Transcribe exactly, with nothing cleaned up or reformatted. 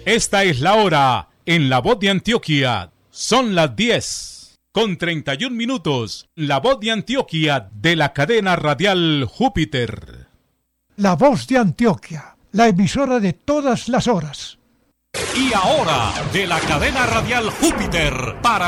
Esta es la hora en La Voz de Antioquia. Son las diez con treinta y un minutos. La Voz de Antioquia de la cadena radial Júpiter. La Voz de Antioquia, la emisora de todas las horas. Y ahora, de la cadena radial Júpiter para